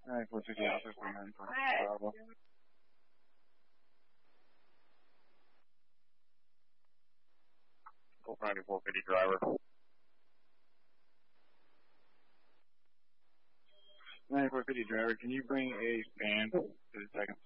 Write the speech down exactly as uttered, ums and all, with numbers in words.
ninety-four fifty officer for ninety-four. Bravo. Go for ninety-four fifty driver. ninety-four fifty driver, can you bring a span to the second